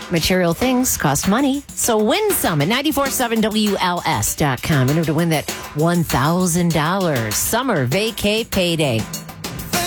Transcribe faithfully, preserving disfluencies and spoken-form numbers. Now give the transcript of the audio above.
Material things cost money, so win some at nine four seven W L S dot com. Enter to win that one thousand dollars summer vacay payday.